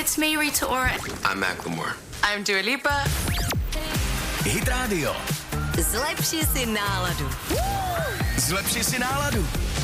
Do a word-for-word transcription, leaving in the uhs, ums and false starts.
it's me, Rita Ora. I'm Macklemore. I'm Dua Lipa. Hit Radio. Zlepši si náladu. Zlepši si náladu.